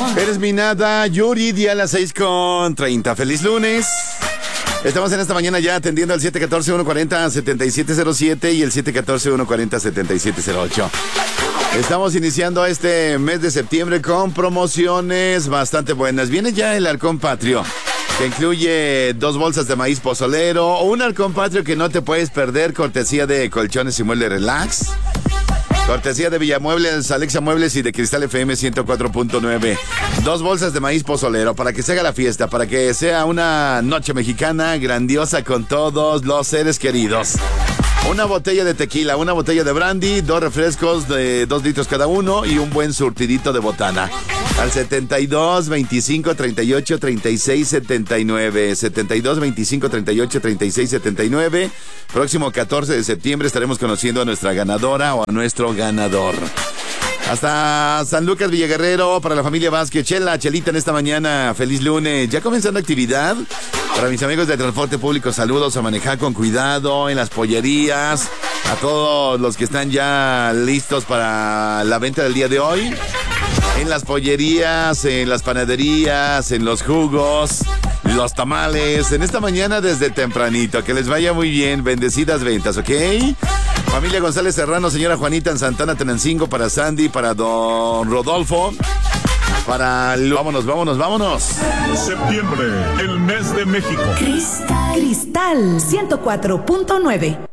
Eres mi nada, Yuri, día a las 6:30. ¡Feliz lunes! Estamos en esta mañana ya atendiendo al 714-140-7707 y el 714-140-7708. Estamos iniciando este mes de septiembre con promociones bastante buenas. Viene ya el Halcón Patrio, que incluye 2 bolsas de maíz pozolero o un Halcón Patrio que no te puedes perder, cortesía de Colchones y Muebles Relax. Cortesía de Villamuebles, Alexa Muebles y de Cristal FM 104.9. 2 bolsas de maíz pozolero para que se haga la fiesta, para que sea una noche mexicana grandiosa con todos los seres queridos. Una botella de tequila, una botella de brandy, 2 refrescos de 2 litros cada uno y un buen surtidito de botana. Al 72 25 38 36 79. 72 25 38 36 79. Próximo 14 de septiembre estaremos conociendo a nuestra ganadora o a nuestro ganador. Hasta San Lucas Villaguerrero para la familia Vázquez. Chelita en esta mañana. Feliz lunes. Ya comenzando actividad. Para mis amigos de transporte público, saludos, a manejar con cuidado en las pollerías. A todos los que están ya listos para la venta del día de hoy. En las pollerías, en las panaderías, en los jugos, los tamales. En esta mañana desde tempranito. Que les vaya muy bien. Bendecidas ventas, ¿ok? Familia González Serrano, señora Juanita en Santana Tenancingo, para Sandy, para don Rodolfo, para... Vámonos. Septiembre, el mes de México. Cristal 104.9.